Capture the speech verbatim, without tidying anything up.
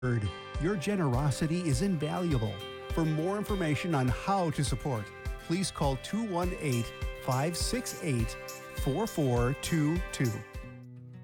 Your generosity is invaluable. For more information on how to support, please call two one eight, five six eight, four four two two.